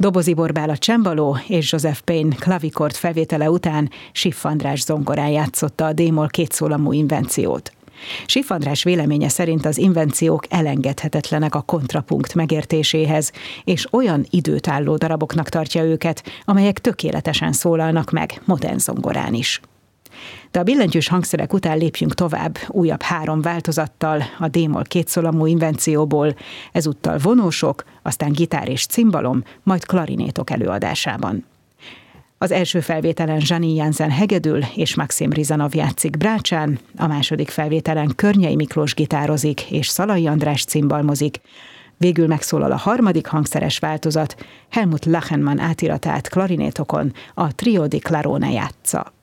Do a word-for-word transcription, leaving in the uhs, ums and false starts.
Dobozi Borbála csembaló és Joseph Payne klavikord felvétele után Siff András zongorán játszotta a D-moll kétszólamú invenciót. Siff András véleménye szerint az invenciók elengedhetetlenek a kontrapunkt megértéséhez, és olyan időtálló daraboknak tartja őket, amelyek tökéletesen szólalnak meg modern zongorán is. De a billentyűs hangszerek után lépjünk tovább újabb három változattal a D-moll kétszólamú invencióból, ezúttal vonósok, aztán gitár és cimbalom, majd klarinétok előadásában. Az első felvételen Zsani Jansen hegedül és Maxim Rizanov játszik brácsán, a második felvételen Környei Miklós gitározik és Szalai András cimbalmozik, végül megszólal a harmadik hangszeres változat, Helmut Lachenmann átiratát klarinétokon a Trio di Clarone játsza.